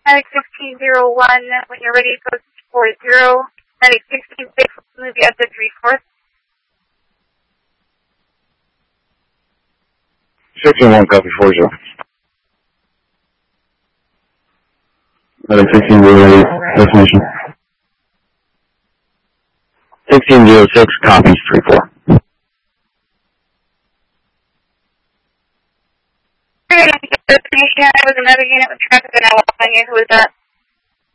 Medic 1601, when you're ready, post 40. Medic 166, move you up to 3-4. 16-1, copy 40. Medic 1608, destination. 1606, copies 3-4. Destination, I was another unit with traffic and I will find you. Who is that?